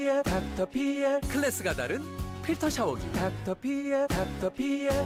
닥터피엘 클래스가 다른 필터 샤워기. 닥터피엘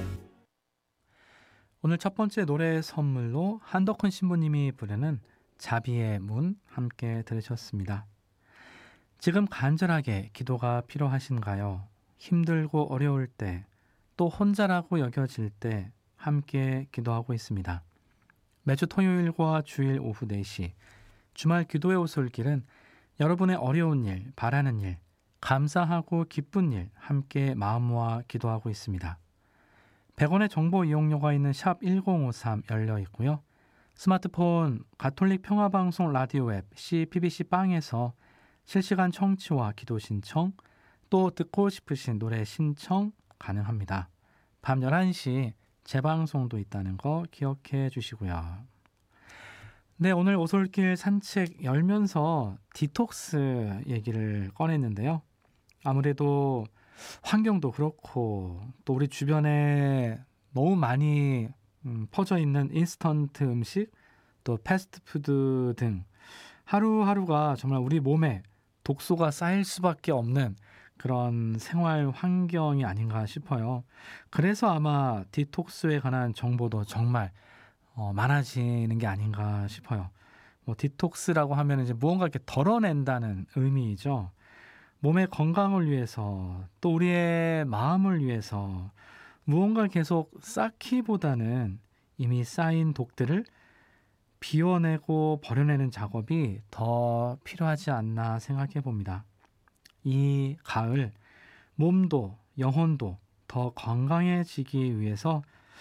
오늘 첫 번째 노래 선물로 한덕훈 신부님이 부르는 자비의 문 함께 들으셨습니다. 지금 간절하게 기도가 필요하신가요? 힘들고 어려울 때, 또 혼자라고 여겨질 때 함께 기도하고 있습니다. 매주 토요일과 주일 오후 4시 주말 기도의 오솔길은 여러분의 어려운 일, 바라는 일, 감사하고 기쁜 일 함께 마음 모아 기도하고 있습니다. 100원의 정보 이용료가 있는 샵 1053 열려 있고요. 스마트폰 가톨릭 평화방송 라디오 앱 CBBC 빵에서 실시간 청취와 기도 신청, 또 듣고 싶으신 노래 신청 가능합니다. 밤 11시 재방송도 있다는 거 기억해 주시고요. 네, 오늘 오솔길 산책 열면서 디톡스 얘기를 꺼냈는데요. 아무래도 환경도 그렇고 또 우리 주변에 너무 많이 퍼져 있는 인스턴트 음식, 또 패스트푸드 등 하루하루가 정말 우리 몸에 독소가 쌓일 수밖에 없는 그런 생활 환경이 아닌가 싶어요. 그래서 아마 디톡스에 관한 정보도 정말 많아지는 게 아닌가 싶어요. 뭐 디톡스라고 하면 이제 무언가 이렇게 덜어낸다는 의미이죠. 몸의 건강을 위해서 또 우리의 마음을 위해서 무언가 계속 쌓기보다는 이미 쌓인 독들을 비워내고 버려내는 작업이 더 필요하지 않나 생각해 봅니다. 이 가을 몸도 영혼도 더 건강해지기 위해서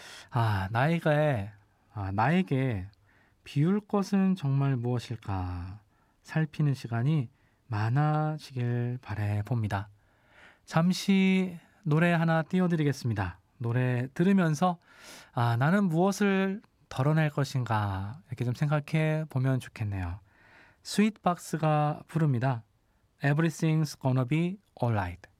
나에게 비울 것은 정말 무엇일까 살피는 시간이 많아지길 바라봅니다. 잠시 노래 하나 띄워드리겠습니다. 노래 들으면서 나는 무엇을 덜어낼 것인가 이렇게 좀 생각해 보면 좋겠네요. 스윗박스가 부릅니다. Everything's gonna be alright.